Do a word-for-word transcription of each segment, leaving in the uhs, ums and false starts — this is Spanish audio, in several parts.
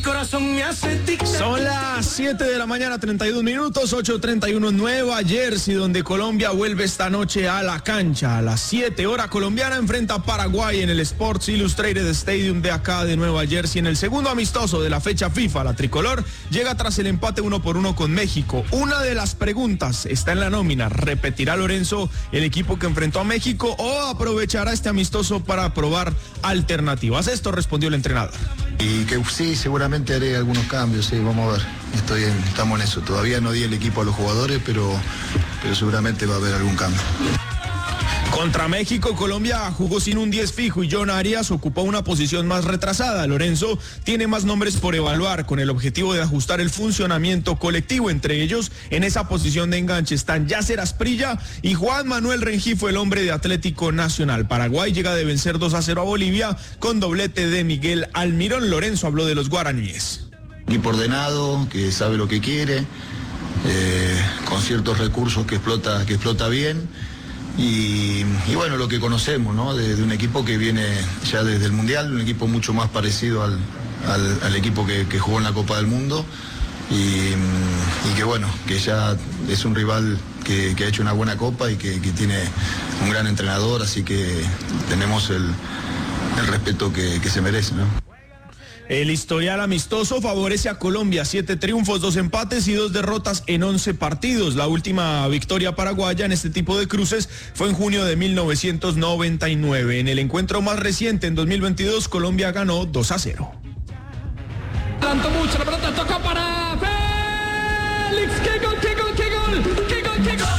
corazón me hace tic-tac. Son las siete de la mañana, treinta y dos minutos, ocho treinta y uno en Nueva Jersey, donde Colombia vuelve esta noche a la cancha. A las siete hora colombiana enfrenta a Paraguay en el Sports Illustrated Stadium de acá de Nueva Jersey. En el segundo amistoso de la fecha FIFA, la tricolor llega tras el empate uno por uno con México. Una de las preguntas está en la nómina. ¿Repetirá Lorenzo el equipo que enfrentó a México o aprovechará este amistoso para probar alternativas? Esto respondió el entrenador. Y que sí, seguramente haré algunos cambios, sí, vamos a ver. Estoy en, estamos en eso. Todavía no di el equipo a los jugadores, pero, pero seguramente va a haber algún cambio. Contra México, Colombia jugó sin un diez fijo y John Arias ocupó una posición más retrasada. Lorenzo tiene más nombres por evaluar con el objetivo de ajustar el funcionamiento colectivo. Entre ellos, en esa posición de enganche están Yasser Asprilla y Juan Manuel Rengifo, el hombre de Atlético Nacional. Paraguay llega de vencer dos a cero a Bolivia con doblete de Miguel Almirón. Lorenzo habló de los guaraníes. Equipo ordenado, que sabe lo que quiere, eh, con ciertos recursos que explota, que explota bien. Y, y bueno, lo que conocemos, ¿no? De, de un equipo que viene ya desde el Mundial, un equipo mucho más parecido al, al, al equipo que, que jugó en la Copa del Mundo y, y que bueno, que ya es un rival que, que ha hecho una buena Copa y que, que tiene un gran entrenador, así que tenemos el, el respeto que, que se merece, ¿no? El historial amistoso favorece a Colombia, siete triunfos, dos empates y dos derrotas en once partidos. La última victoria paraguaya en este tipo de cruces fue en junio de mil novecientos noventa y nueve. En el encuentro más reciente, en dos mil veintidós, Colombia ganó dos a cero. Tanto mucho, la pelota toca para Félix. ¡Qué gol, qué gol, qué gol! ¡Qué gol, qué gol!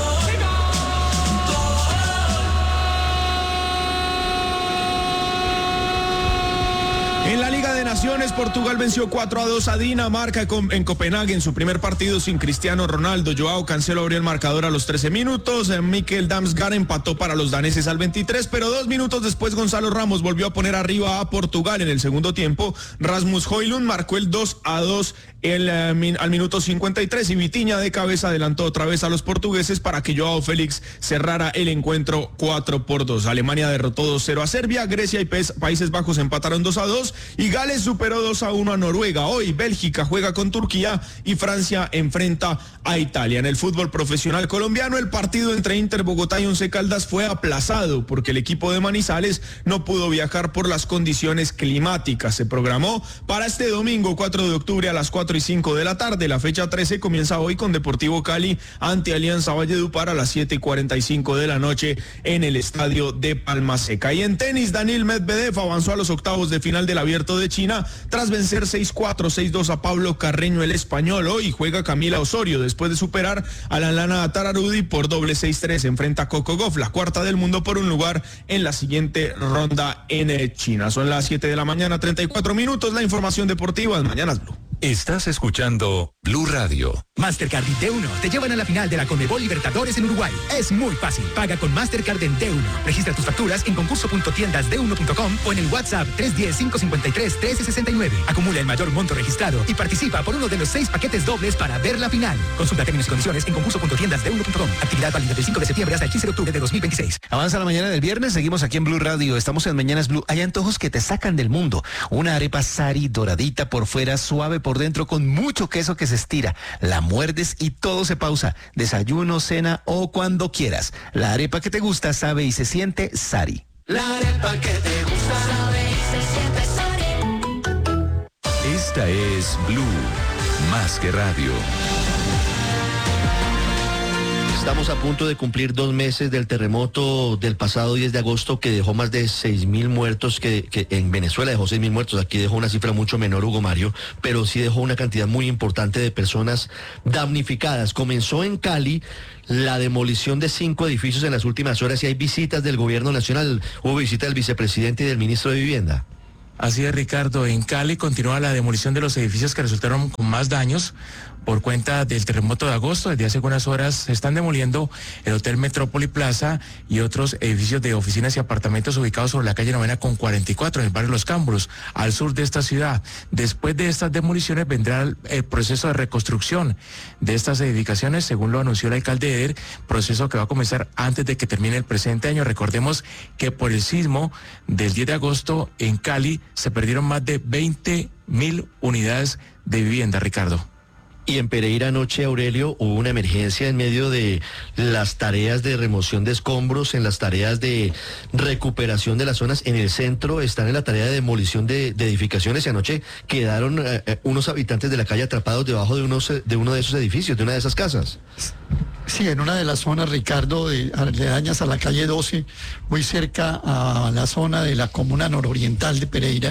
En la Liga de Naciones, Portugal venció cuatro a dos a Dinamarca en Copenhague en su primer partido sin Cristiano Ronaldo. Joao Cancelo abrió el marcador a los trece minutos. Mikkel Damsgaard empató para los daneses al veintitrés, pero dos minutos después Gonzalo Ramos volvió a poner arriba a Portugal en el segundo tiempo. Rasmus Højlund marcó el dos a dos el, uh, al minuto cincuenta y tres y Vitinha de cabeza adelantó otra vez a los portugueses para que Joao Félix cerrara el encuentro cuatro por dos. Alemania derrotó dos cero a Serbia, Grecia y Países Bajos empataron dos a dos y Gales superó dos a uno a Noruega. Hoy Bélgica juega con Turquía y Francia enfrenta a Italia. En el fútbol profesional colombiano, el partido entre Inter Bogotá y Once Caldas fue aplazado porque el equipo de Manizales no pudo viajar por las condiciones climáticas. Se programó para este domingo cuatro de octubre a las cuatro y cinco de la tarde. La fecha trece comienza hoy con Deportivo Cali ante Alianza Valledupar a las siete y cuarenta y cinco de la noche en el estadio de Palma Seca. Y en tenis, Daniil Medvedev avanzó a los octavos de final del Abierto de China tras vencer seis cuatro, seis dos a Pablo Carreño, el español. Hoy juega Camila Osorio después de superar a la Lana Tararudi por doble seis tres. Enfrenta a Coco Gauff, la cuarta del mundo, por un lugar en la siguiente ronda en China. Son las siete de la mañana, treinta y cuatro minutos. La información deportiva en Mañanas Blue. Estás escuchando Blue Radio. Mastercard y T uno te llevan a la final de la Conmebol Libertadores en Uruguay. Es muy fácil. Paga con Mastercard en T uno. Registra tus facturas en concurso punto tiendas d uno punto com o en el WhatsApp tres uno cero, cinco cinco tres, uno tres seis nueve. Acumula el mayor monto registrado y participa por uno de los seis paquetes dobles para ver la final. Consulta términos y condiciones en concurso punto tiendas d uno punto com. Actividad válida del cinco de septiembre hasta el quince de octubre de dos mil veintiséis. Avanza la mañana del viernes, seguimos aquí en Blue Radio. Estamos en Mañanas Blue. Hay antojos que te sacan del mundo. Una arepa Sari doradita por fuera, suave por dentro, con mucho queso que se estira. La muerdes y todo se pausa. Desayuno, cena o cuando quieras. La arepa que te gusta sabe y se siente Sari. La arepa que te gusta sabe y se siente Sari. Esta es Blue, más que radio. Estamos a punto de cumplir dos meses del terremoto del pasado diez de agosto que dejó más de seis mil muertos, que, que en Venezuela dejó seis mil muertos, aquí dejó una cifra mucho menor, Hugo Mario, pero sí dejó una cantidad muy importante de personas damnificadas. Comenzó en Cali la demolición de cinco edificios en las últimas horas y hay visitas del gobierno nacional. Hubo visita del vicepresidente y del ministro de Vivienda. Así es, Ricardo. En Cali continúa la demolición de los edificios que resultaron con más daños por cuenta del terremoto de agosto. Desde hace algunas horas se están demoliendo el Hotel Metrópoli Plaza y otros edificios de oficinas y apartamentos ubicados sobre la calle Novena con cuarenta y cuatro en el barrio Los Cámbulos, al sur de esta ciudad. Después de estas demoliciones vendrá el, el proceso de reconstrucción de estas edificaciones, según lo anunció el alcalde Eder, proceso que va a comenzar antes de que termine el presente año. Recordemos que por el sismo del diez de agosto en Cali se perdieron más de veinte mil unidades de vivienda, Ricardo. Y en Pereira anoche, Aurelio, hubo una emergencia en medio de las tareas de remoción de escombros, en las tareas de recuperación de las zonas. En el centro están en la tarea de demolición de, de edificaciones y anoche quedaron eh, unos habitantes de la calle atrapados debajo de, unos, de uno de esos edificios, de una de esas casas. Sí, en una de las zonas, Ricardo, de aledañas a la calle doce, muy cerca a la zona de la comuna nororiental de Pereira,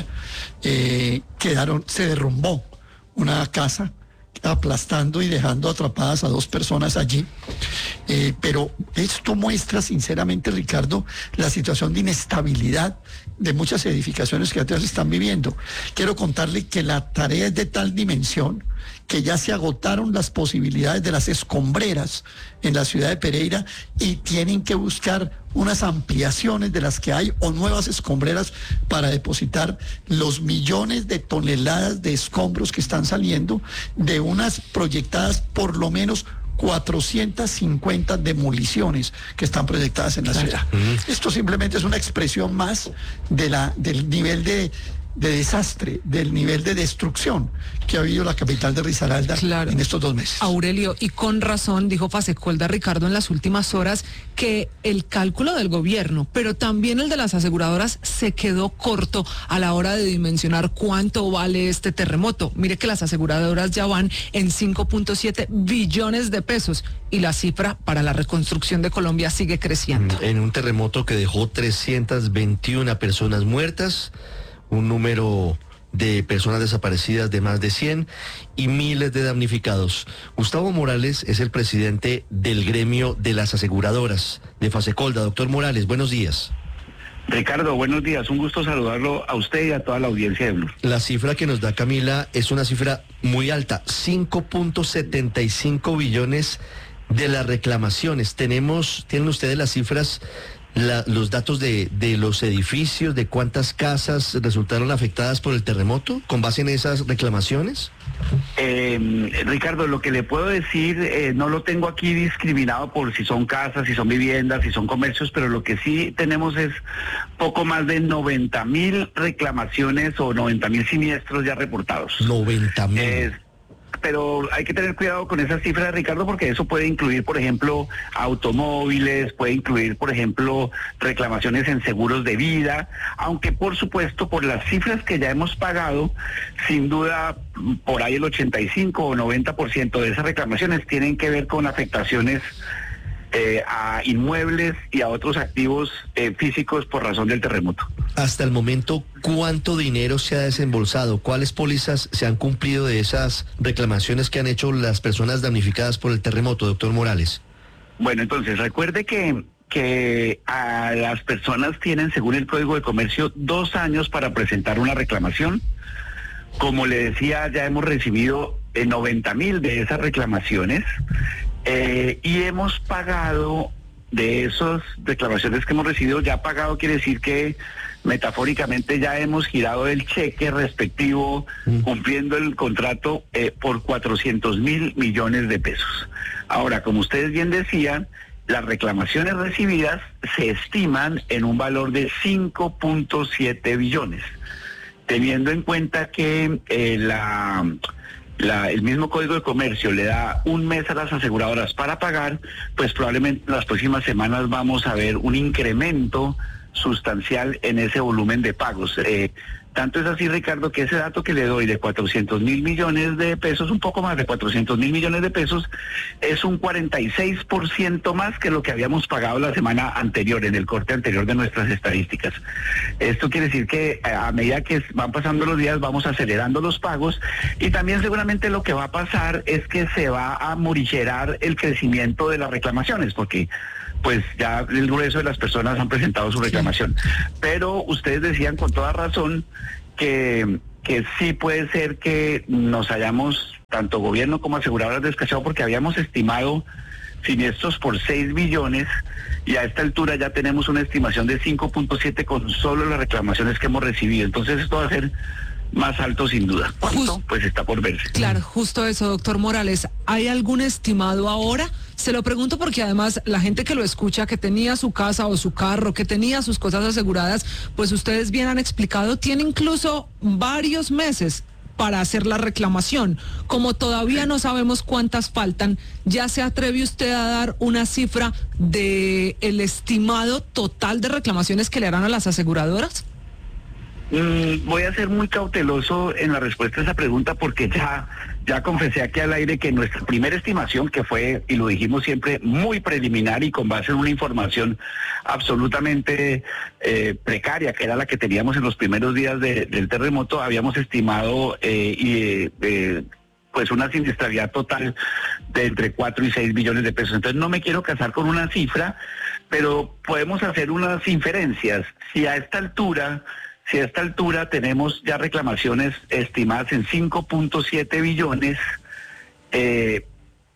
eh, quedaron, se derrumbó una casa, aplastando y dejando atrapadas a dos personas allí. Eh, pero esto muestra sinceramente, Ricardo, la situación de inestabilidad de muchas edificaciones que atrás están viviendo. Quiero contarle que la tarea es de tal dimensión que ya se agotaron las posibilidades de las escombreras en la ciudad de Pereira y tienen que buscar unas ampliaciones de las que hay o nuevas escombreras para depositar los millones de toneladas de escombros que están saliendo de unas proyectadas por lo menos cuatrocientas cincuenta demoliciones que están proyectadas en la ciudad. Mm. Esto simplemente es una expresión más de la, del nivel de, de desastre, del nivel de destrucción que ha habido la capital de Risaralda claro. en estos dos meses. Aurelio, y con razón dijo Fasecolda, Ricardo, en las últimas horas que el cálculo del gobierno, pero también el de las aseguradoras, se quedó corto a la hora de dimensionar cuánto vale este terremoto. Mire que las aseguradoras ya van en cinco punto siete billones de pesos y la cifra para la reconstrucción de Colombia sigue creciendo. En un terremoto que dejó trescientas veintiuna personas muertas, un número de personas desaparecidas de más de cien y miles de damnificados. Gustavo Morales es el presidente del gremio de las aseguradoras de Fasecolda. Doctor Morales, buenos días. Ricardo, buenos días. Un gusto saludarlo a usted y a toda la audiencia de Blue. La cifra que nos da Camila es una cifra muy alta, cinco punto setenta y cinco billones de las reclamaciones. Tenemos, ¿tienen ustedes las cifras? La, los datos de, de los edificios, de cuántas casas resultaron afectadas por el terremoto, con base en esas reclamaciones? Eh, Ricardo, lo que le puedo decir, eh, no lo tengo aquí discriminado por si son casas, si son viviendas, si son comercios, pero lo que sí tenemos es poco más de noventa mil reclamaciones o noventa mil siniestros ya reportados. noventa mil. Eh, pero hay que tener cuidado con esas cifras, Ricardo, porque eso puede incluir, por ejemplo, automóviles, puede incluir, por ejemplo, reclamaciones en seguros de vida, aunque por supuesto, por las cifras que ya hemos pagado, sin duda, por ahí el ochenta y cinco o noventa por ciento de esas reclamaciones tienen que ver con afectaciones Eh, a inmuebles y a otros activos eh, físicos por razón del terremoto. Hasta el momento, ¿cuánto dinero se ha desembolsado? ¿Cuáles pólizas se han cumplido de esas reclamaciones que han hecho las personas damnificadas por el terremoto, doctor Morales? Bueno, entonces, recuerde que, que a las personas tienen, según el Código de Comercio, dos años para presentar una reclamación. Como le decía, ya hemos recibido eh, noventa mil de esas reclamaciones. Eh, y hemos pagado de esas reclamaciones que hemos recibido, ya pagado quiere decir que metafóricamente ya hemos girado el cheque respectivo, mm. cumpliendo el contrato eh, por cuatrocientos mil millones de pesos. Ahora, como ustedes bien decían, las reclamaciones recibidas se estiman en un valor de cinco punto siete billones, teniendo en cuenta que eh, la... La, el mismo Código de Comercio le da un mes a las aseguradoras para pagar, pues probablemente en las próximas semanas vamos a ver un incremento sustancial en ese volumen de pagos. Eh, tanto es así, Ricardo, que ese dato que le doy de cuatrocientos mil millones de pesos, un poco más de cuatrocientos mil millones de pesos, es un cuarenta y seis por ciento más que lo que habíamos pagado la semana anterior, en el corte anterior de nuestras estadísticas. Esto quiere decir que a medida que van pasando los días vamos acelerando los pagos y también seguramente lo que va a pasar es que se va a morigerar el crecimiento de las reclamaciones, porque pues ya el grueso de las personas han presentado su reclamación. Pero ustedes decían con toda razón que, que sí puede ser que nos hayamos, tanto gobierno como aseguradoras, descachado, porque habíamos estimado siniestros por seis billones y a esta altura ya tenemos una estimación de cinco punto siete con solo las reclamaciones que hemos recibido. Entonces esto va a ser más alto sin duda. ¿Cuánto? Pues está por verse. Claro, justo eso, doctor Morales. ¿Hay algún estimado ahora? Se lo pregunto porque además la gente que lo escucha, que tenía su casa o su carro, que tenía sus cosas aseguradas, pues ustedes bien han explicado, tiene incluso varios meses para hacer la reclamación. Como todavía no sabemos cuántas faltan, ¿ya se atreve usted a dar una cifra de el estimado total de reclamaciones que le harán a las aseguradoras? Mm, voy a ser muy cauteloso en la respuesta a esa pregunta porque ya, ya confesé aquí al aire que nuestra primera estimación, que fue, y lo dijimos siempre, muy preliminar y con base en una información absolutamente eh, precaria, que era la que teníamos en los primeros días de, del terremoto, habíamos estimado eh, y eh, pues una siniestralidad total de entre cuatro y seis billones de pesos. Entonces no me quiero casar con una cifra, pero podemos hacer unas inferencias. Si a esta altura... Si a esta altura tenemos ya reclamaciones estimadas en cinco punto siete billones, eh,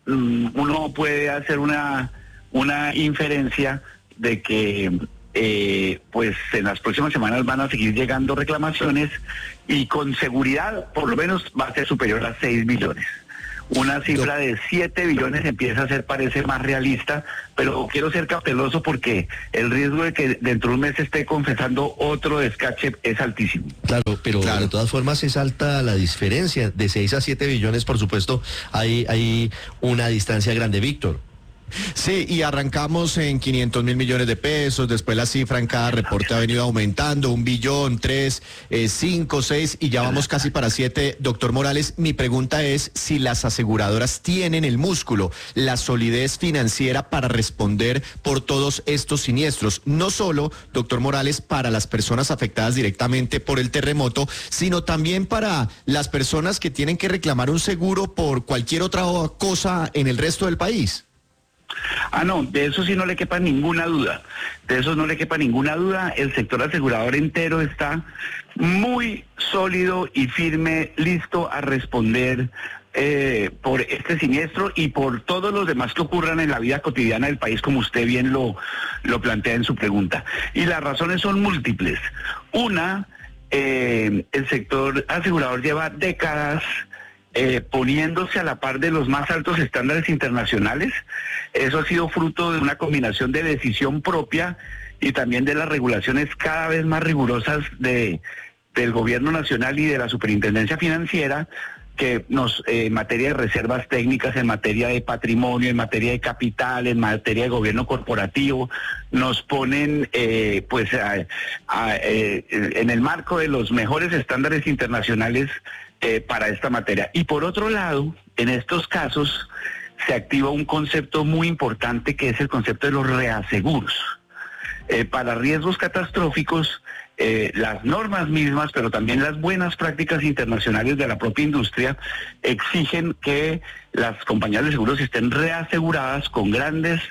uno puede hacer una, una inferencia de que eh, pues en las próximas semanas van a seguir llegando reclamaciones y con seguridad por lo menos va a ser superior a seis billones. Una cifra de siete billones empieza a ser, parece más realista, pero quiero ser cauteloso porque el riesgo de que dentro de un mes esté confesando otro descache es altísimo. Claro, pero claro, de todas formas es alta la diferencia. De seis a siete billones, por supuesto, hay, hay una distancia grande, Víctor. Sí, y arrancamos en quinientos mil millones de pesos, después la cifra en cada reporte ha venido aumentando, un billón, tres, eh, cinco, seis, y ya vamos casi para siete. Doctor Morales, mi pregunta es si las aseguradoras tienen el músculo, la solidez financiera para responder por todos estos siniestros, no solo, doctor Morales, para las personas afectadas directamente por el terremoto, sino también para las personas que tienen que reclamar un seguro por cualquier otra cosa en el resto del país. Ah, no, de eso sí no le quepa ninguna duda, de eso no le quepa ninguna duda, el sector asegurador entero está muy sólido y firme, listo a responder eh, por este siniestro y por todos los demás que ocurran en la vida cotidiana del país, como usted bien lo, lo plantea en su pregunta. Y las razones son múltiples. Una, eh, el sector asegurador lleva décadas Eh, poniéndose a la par de los más altos estándares internacionales. Eso ha sido fruto de una combinación de decisión propia y también de las regulaciones cada vez más rigurosas de, del gobierno nacional y de la superintendencia financiera, que nos, eh, en materia de reservas técnicas, en materia de patrimonio, en materia de capital, en materia de gobierno corporativo, nos ponen eh, pues a, a, eh, en el marco de los mejores estándares internacionales Eh, para esta materia. Y por otro lado, en estos casos se activa un concepto muy importante que es el concepto de los reaseguros. Eh, para riesgos catastróficos, eh, las normas mismas, pero también las buenas prácticas internacionales de la propia industria, exigen que las compañías de seguros estén reaseguradas con grandes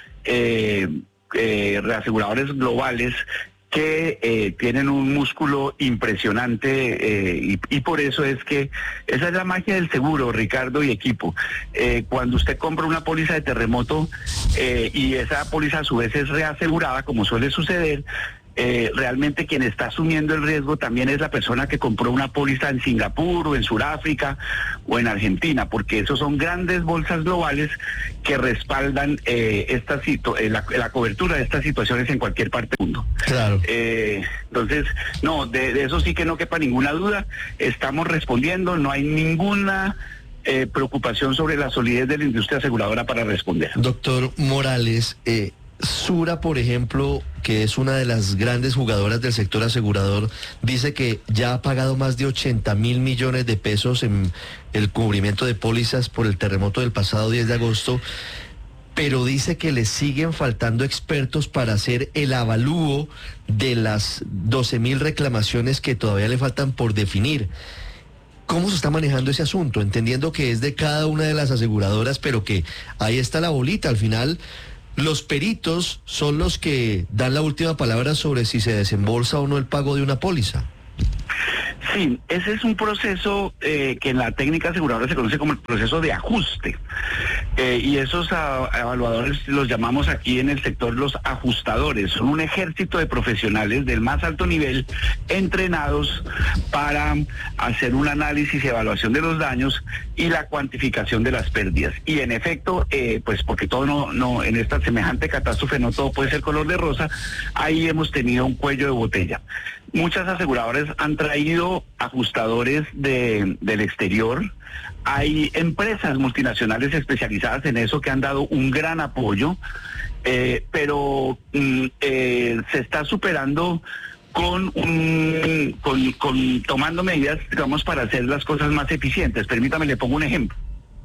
eh, eh, reaseguradores globales que eh, tienen un músculo impresionante eh, y, y por eso es que esa es la magia del seguro, Ricardo y equipo. Eh, cuando usted compra una póliza de terremoto eh, y esa póliza a su vez es reasegurada, como suele suceder, Eh, realmente quien está asumiendo el riesgo también es la persona que compró una póliza en Singapur o en Sudáfrica o en Argentina, porque esos son grandes bolsas globales que respaldan eh, esta situ eh, la, la cobertura de estas situaciones en cualquier parte del mundo. Claro. Eh, entonces, no, de, de eso sí que no quepa ninguna duda. Estamos respondiendo, no hay ninguna eh, preocupación sobre la solidez de la industria aseguradora para responder. Doctor Morales, eh, Sura, por ejemplo, que es una de las grandes jugadoras del sector asegurador, dice que ya ha pagado más de ochenta mil millones de pesos en el cubrimiento de pólizas por el terremoto del pasado diez de agosto, pero dice que le siguen faltando expertos para hacer el avalúo de las doce mil reclamaciones que todavía le faltan por definir. ¿Cómo se está manejando ese asunto? Entendiendo que es de cada una de las aseguradoras, pero que ahí está la bolita. Al final, los peritos son los que dan la última palabra sobre si se desembolsa o no el pago de una póliza. Sí, ese es un proceso eh, que en la técnica aseguradora se conoce como el proceso de ajuste. Eh, y esos a, evaluadores los llamamos aquí en el sector los ajustadores. Son un ejército de profesionales del más alto nivel entrenados para hacer un análisis y evaluación de los daños y la cuantificación de las pérdidas. Y en efecto, eh, pues porque todo no, no, en esta semejante catástrofe no todo puede ser color de rosa, ahí hemos tenido un cuello de botella. Muchas aseguradoras han traído ajustadores de, del exterior. Hay empresas multinacionales especializadas en eso que han dado un gran apoyo, eh, pero mm, eh, se está superando con, un, con, con tomando medidas, digamos, para hacer las cosas más eficientes. Permítame, le pongo un ejemplo.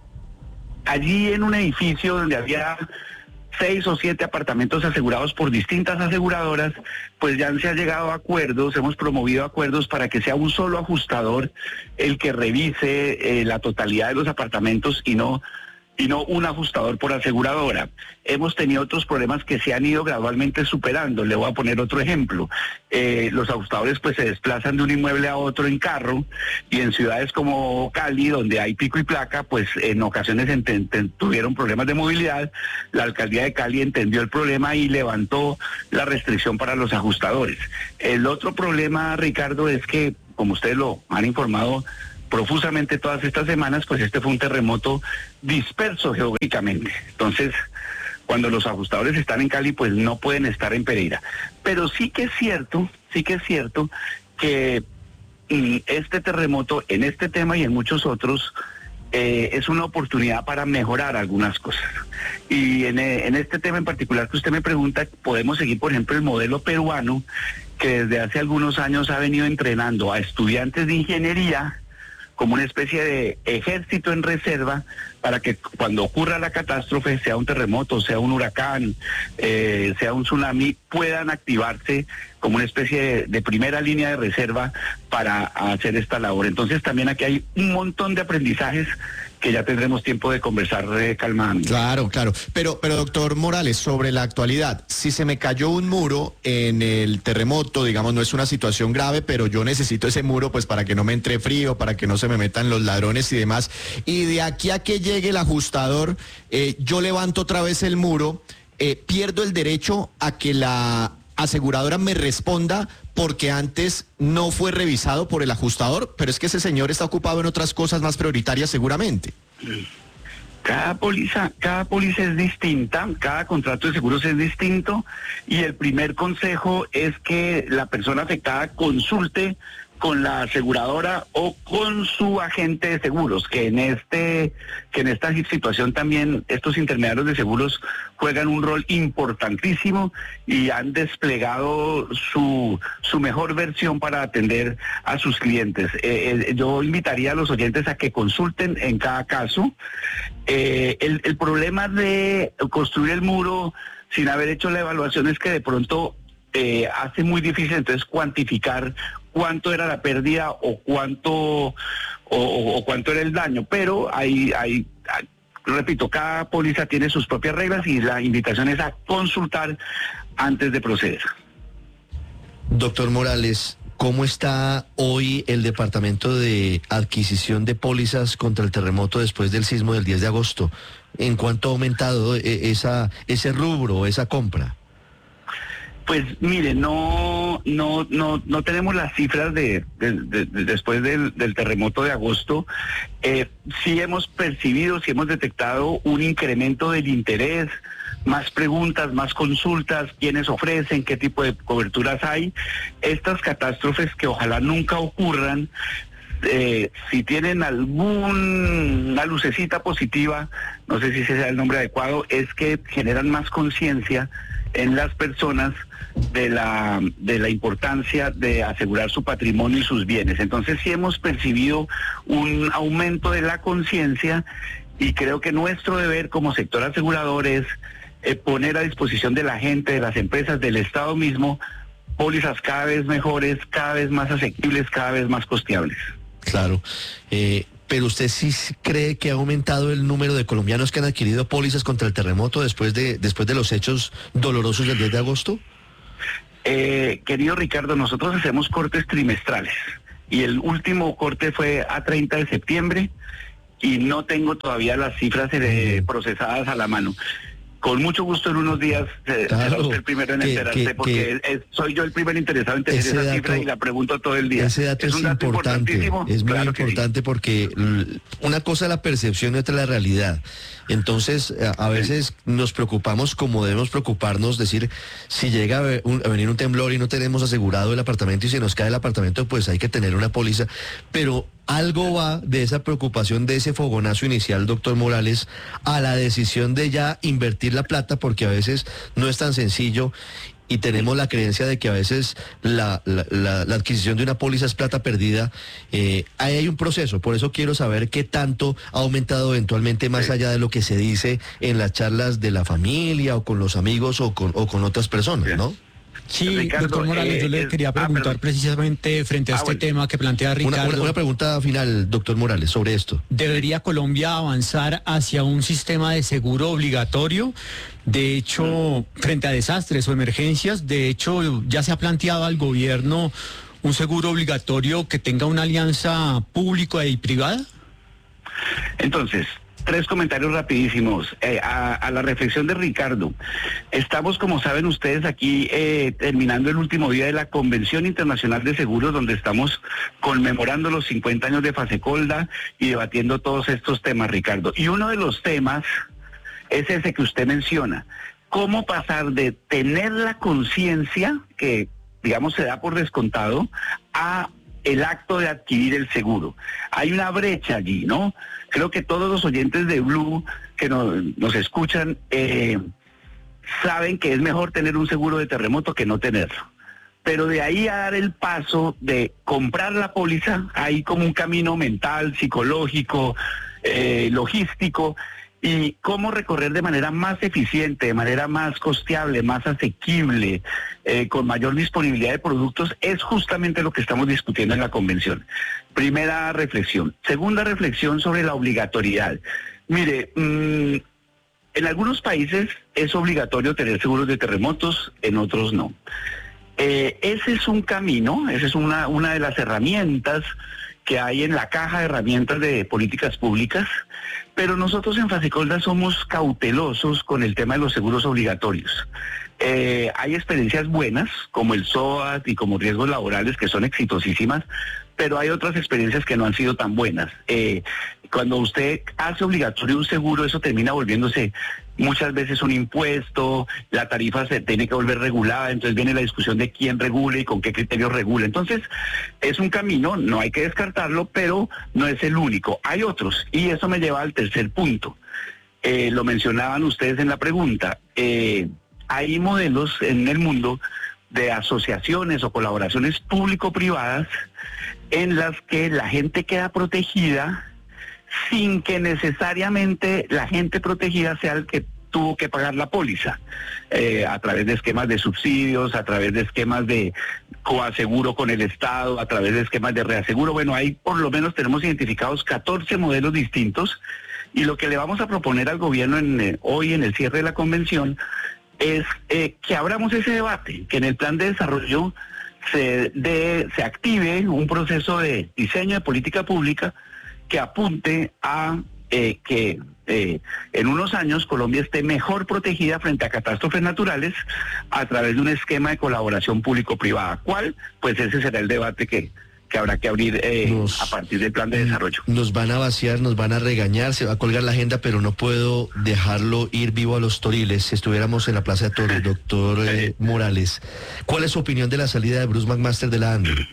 Allí en un edificio donde había seis o siete apartamentos asegurados por distintas aseguradoras, pues ya se ha llegado a acuerdos, hemos promovido acuerdos para que sea un solo ajustador el que revise eh, la totalidad de los apartamentos y no y no un ajustador por aseguradora. Hemos tenido otros problemas que se han ido gradualmente superando. Le voy a poner otro ejemplo. Eh, los ajustadores pues se desplazan de un inmueble a otro en carro, y en ciudades como Cali, donde hay pico y placa, pues en ocasiones ent- ent- tuvieron problemas de movilidad. La alcaldía de Cali entendió el problema y levantó la restricción para los ajustadores. El otro problema, Ricardo, es que, como ustedes lo han informado profusamente todas estas semanas, pues este fue un terremoto disperso geográficamente. Entonces, cuando los ajustadores están en Cali, pues no pueden estar en Pereira. Pero sí que es cierto, sí que es cierto que mm, este terremoto, en este tema y en muchos otros, eh, es una oportunidad para mejorar algunas cosas. Y en, en este tema en particular que usted me pregunta, podemos seguir, por ejemplo, el modelo peruano, que desde hace algunos años ha venido entrenando a estudiantes de ingeniería como una especie de ejército en reserva para que cuando ocurra la catástrofe, sea un terremoto, sea un huracán, eh, sea un tsunami, puedan activarse como una especie de, de primera línea de reserva para hacer esta labor. Entonces también aquí hay un montón de aprendizajes que ya tendremos tiempo de conversar eh, calmadamente. Claro, claro. Pero, pero doctor Morales, sobre la actualidad, si se me cayó un muro en el terremoto, digamos, no es una situación grave, pero yo necesito ese muro pues para que no me entre frío, para que no se me metan los ladrones y demás. Y de aquí a que llegue el ajustador, eh, yo levanto otra vez el muro, eh, pierdo el derecho a que la aseguradora me responda porque antes no fue revisado por el ajustador, pero es que ese señor está ocupado en otras cosas más prioritarias seguramente. Cada póliza, cada póliza es distinta, cada contrato de seguros es distinto, y el primer consejo es que la persona afectada consulte con la aseguradora o con su agente de seguros, que en este que en esta situación también estos intermediarios de seguros juegan un rol importantísimo y han desplegado su su mejor versión para atender a sus clientes. Eh, eh, yo invitaría a los oyentes a que consulten en cada caso. Eh, el, el problema de construir el muro sin haber hecho la evaluación es que de pronto eh, hace muy difícil entonces cuantificar cuánto era la pérdida o cuánto o, o, o cuánto era el daño, pero hay, hay, hay, repito, cada póliza tiene sus propias reglas y la invitación es a consultar antes de proceder. Doctor Morales, ¿cómo está hoy el departamento de adquisición de pólizas contra el terremoto después del sismo del diez de agosto? ¿En cuánto ha aumentado esa, ese rubro, esa compra? Pues mire, no no no no tenemos las cifras de, de, de, de después del, del terremoto de agosto. Eh, sí hemos percibido, sí hemos detectado un incremento del interés, más preguntas, más consultas, quiénes ofrecen, qué tipo de coberturas hay. Estas catástrofes que ojalá nunca ocurran, eh, si tienen alguna lucecita positiva, no sé si ese sea el nombre adecuado, es que generan más conciencia en las personas de la de la importancia de asegurar su patrimonio y sus bienes. Entonces sí hemos percibido un aumento de la conciencia, y creo que nuestro deber como sector asegurador es eh, poner a disposición de la gente, de las empresas, del Estado mismo, pólizas cada vez mejores, cada vez más asequibles, cada vez más costeables. Claro, eh, pero usted sí cree que ha aumentado el número de colombianos que han adquirido pólizas contra el terremoto después de después de los hechos dolorosos del diez de agosto. Eh, querido Ricardo, nosotros hacemos cortes trimestrales y el último corte fue a treinta de septiembre y no tengo todavía las cifras eh, procesadas a la mano. con mucho gusto en unos días eh, Claro, será usted el primero en que- enterarse, que- porque es- soy yo el primer interesado en tener Ese esa dato- cifra y la pregunto todo el día. Ese dato es, un dato importante, importantísimo. es muy Claro que sí. importante porque l- una cosa es la percepción y otra la realidad. Entonces, a, a veces nos preocupamos como debemos preocuparnos, decir, si llega a, ve- un- a venir un temblor y no tenemos asegurado el apartamento y se nos cae el apartamento, pues hay que tener una póliza. Pero algo va de esa preocupación, de ese fogonazo inicial, doctor Morales, a la decisión de ya invertir la plata, porque a veces no es tan sencillo. Y tenemos la creencia de que a veces la, la, la- la adquisición de una póliza es plata perdida. Eh, ahí hay un proceso, por eso quiero saber qué tanto ha aumentado eventualmente más allá de lo que se dice en las charlas de la familia o con los amigos o con, o con otras personas, ¿no? Sí, Ricardo, doctor Morales, eh, yo le es- quería ah, preguntar perdón. precisamente frente a Ah, este bueno. tema que plantea Una, Ricardo. una- una pregunta final, doctor Morales, sobre esto. ¿Debería Colombia avanzar hacia un sistema de seguro obligatorio? De hecho, frente a desastres o emergencias, de hecho, ya se ha planteado al gobierno un seguro obligatorio que tenga una alianza pública y privada. Entonces, tres comentarios rapidísimos eh, a, a la reflexión de Ricardo. Estamos, como saben ustedes, aquí eh, terminando el último día de la Convención Internacional de Seguros, donde estamos conmemorando los cincuenta años de Fasecolda y debatiendo todos estos temas, Ricardo. Y uno de los temas es ese que usted menciona. ¿Cómo pasar de tener la conciencia, que digamos se da por descontado, a el acto de adquirir el seguro? Hay una brecha allí, ¿no? Creo que todos los oyentes de Blue que nos, nos escuchan eh, saben que es mejor tener un seguro de terremoto que no tenerlo. Pero de ahí a dar el paso de comprar la póliza, hay como un camino mental, psicológico, eh, logístico, y cómo recorrer de manera más eficiente, de manera más costeable, más asequible, eh, con mayor disponibilidad de productos, es justamente lo que estamos discutiendo en la convención. Primera reflexión. Segunda reflexión sobre la obligatoriedad. Mire, mmm, en algunos países es obligatorio tener seguros de terremotos, en otros no. Eh, ese es un camino, esa es una, una de las herramientas que hay en la caja de herramientas de políticas públicas, pero nosotros en Fasecolda somos cautelosos con el tema de los seguros obligatorios. Eh, hay experiencias buenas, como el S O A T y como riesgos laborales, que son exitosísimas, pero hay otras experiencias que no han sido tan buenas. Eh, cuando usted hace obligatorio un seguro, eso termina volviéndose muchas veces un impuesto, la tarifa se tiene que volver regulada, entonces viene la discusión de quién regule y con qué criterios regula. Entonces, es un camino, no hay que descartarlo, pero no es el único. Hay otros, y eso me lleva al tercer punto. Eh, lo mencionaban ustedes en la pregunta. Eh, hay modelos en el mundo de asociaciones o colaboraciones público-privadas en las que la gente queda protegida sin que necesariamente la gente protegida sea el que tuvo que pagar la póliza, eh, a través de esquemas de subsidios, a través de esquemas de coaseguro con el Estado, a través de esquemas de reaseguro. Bueno, ahí por lo menos tenemos identificados catorce modelos distintos, y lo que le vamos a proponer al gobierno en, eh, hoy en el cierre de la convención es eh, que abramos ese debate, que en el plan de desarrollo se, de, se active un proceso de diseño de política pública que apunte a eh, que eh, en unos años Colombia esté mejor protegida frente a catástrofes naturales a través de un esquema de colaboración público-privada. ¿Cuál? Pues ese será el debate que, que habrá que abrir eh, Nos- a partir del plan de desarrollo. Nos van a vaciar, nos van a regañar, se va a colgar la agenda, pero no puedo dejarlo ir vivo a los toriles. Si estuviéramos en la Plaza de Toros, doctor eh, Morales, ¿cuál es su opinión de la salida de Bruce McMaster de la ANDI?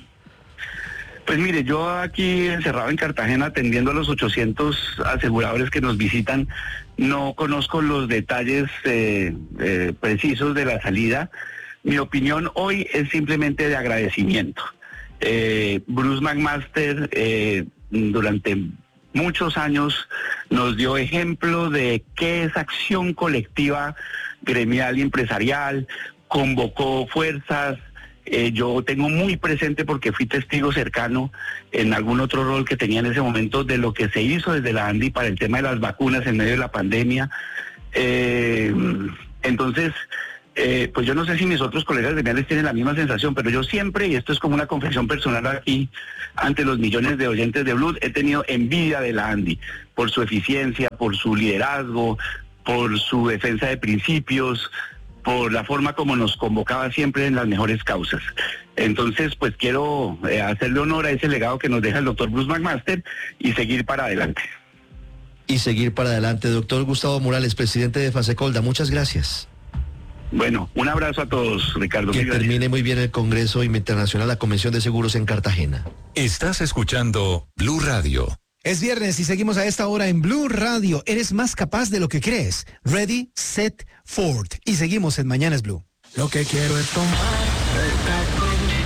Pues mire, yo aquí encerrado en Cartagena atendiendo a los ochocientos aseguradores que nos visitan, no conozco los detalles eh, eh, precisos de la salida. Mi opinión hoy es simplemente de agradecimiento. Eh, Bruce McMaster eh, durante muchos años nos dio ejemplo de qué es acción colectiva, gremial y empresarial, convocó fuerzas. Eh, yo tengo muy presente, porque fui testigo cercano en algún otro rol que tenía en ese momento, de lo que se hizo desde la ANDI para el tema de las vacunas en medio de la pandemia. Eh, entonces, eh, pues yo no sé si mis otros colegas gremiales tienen la misma sensación, pero yo siempre, y esto es como una confesión personal aquí, ante los millones de oyentes de Blue, he tenido envidia de la ANDI por su eficiencia, por su liderazgo, por su defensa de principios, por la forma como nos convocaba siempre en las mejores causas. Entonces, pues quiero eh, hacerle honor a ese legado que nos deja el doctor Bruce McMaster y seguir para adelante. Y seguir para adelante. Doctor Gustavo Morales, presidente de Fasecolda, muchas gracias. Bueno, un abrazo a todos, Ricardo. Que termine muy bien el Congreso Internacional, la Convención de Seguros en Cartagena. Estás escuchando Blue Radio. Es viernes y seguimos a esta hora en Blue Radio. Eres más capaz de lo que crees. Ready, set, forward. Y seguimos en Mañanas Blue. Lo que quiero es tomar.